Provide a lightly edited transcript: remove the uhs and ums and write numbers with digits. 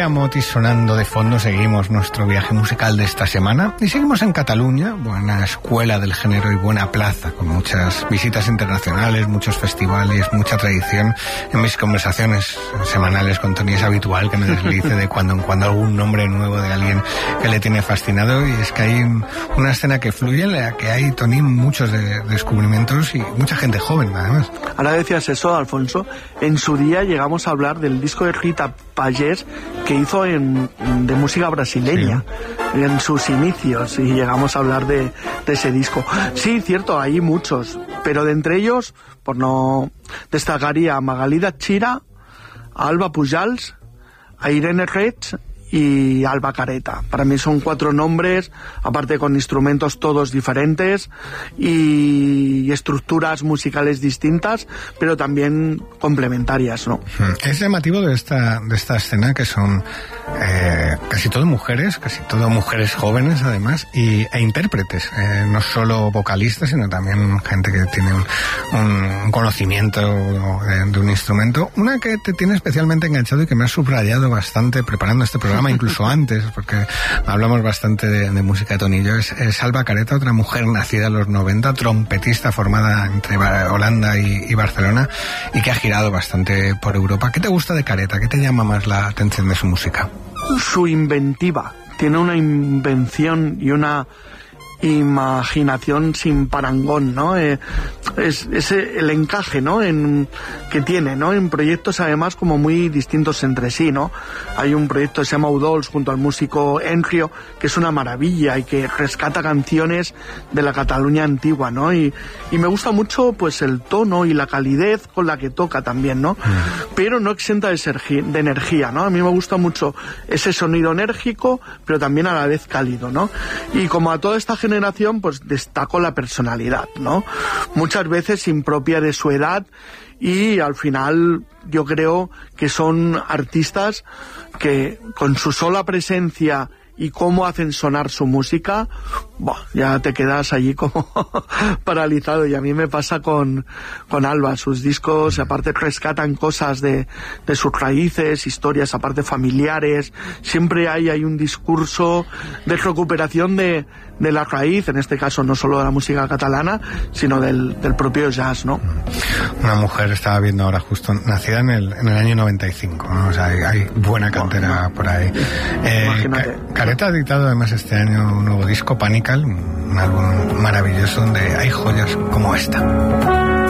Andrea Motis sonando de fondo, seguimos nuestro viaje musical de esta semana y seguimos en Cataluña, buena escuela del género y buena plaza, con muchas visitas internacionales, muchos festivales, mucha tradición. En mis conversaciones semanales con Toni es habitual que me deslice de cuando en cuando algún nombre nuevo de alguien que le tiene fascinado, y es que hay una escena que fluye en la que hay, Toni, muchos descubrimientos y mucha gente joven, además. Ahora decías eso, Alfonso, en su día llegamos a hablar del disco de Rita Payés que hizo de música brasileña, sí, en sus inicios, y llegamos a hablar de ese disco. Sí, cierto, hay muchos, pero de entre ellos, por no destacaría a Magalida Chira, a Alba Pujals, a Irene Reig y Alba Careta. Para mí son 4 nombres, aparte con instrumentos todos diferentes y estructuras musicales distintas, pero también complementarias, ¿no? Es llamativo de esta escena que son casi todo mujeres jóvenes además, e intérpretes, no solo vocalistas, sino también gente que tiene un conocimiento de un instrumento. Una que te tiene especialmente enganchado y que me ha subrayado bastante preparando este programa, incluso antes, porque hablamos bastante de música de Toni y yo, es Alba Careta, otra mujer nacida en los 90, trompetista formada entre Holanda y Barcelona, y que ha girado bastante por Europa. ¿Qué te gusta de Careta? ¿Qué te llama más la atención de su música? Su inventiva. Tiene una invención y una imaginación sin parangón, ¿no? Es el encaje, ¿no? Que tiene, ¿no? En proyectos además como muy distintos entre sí, ¿no? Hay un proyecto que se llama Udols junto al músico Enrio, que es una maravilla y que rescata canciones de la Cataluña antigua, ¿no? Y me gusta mucho pues el tono y la calidez con la que toca también, ¿no? Pero no exenta de energía, ¿no? A mí me gusta mucho ese sonido enérgico, pero también a la vez cálido, ¿no? Y como a toda esta generación, pues destaco la personalidad, ¿no? Muchas veces impropia de su edad, y al final yo creo que son artistas que con su sola presencia y cómo hacen sonar su música, ya te quedas allí como paralizado. Y a mí me pasa con Alba. Sus discos aparte rescatan cosas de sus raíces, historias aparte familiares. Siempre hay un discurso de recuperación de la raíz, en este caso no solo de la música catalana, sino del propio jazz, ¿no? Una mujer, estaba viendo ahora justo, nacida en el año 95, ¿no? O sea, hay buena cantera por ahí. Imagínate. Careta ha editado además este año un nuevo disco, Panical, un álbum maravilloso donde hay joyas como esta.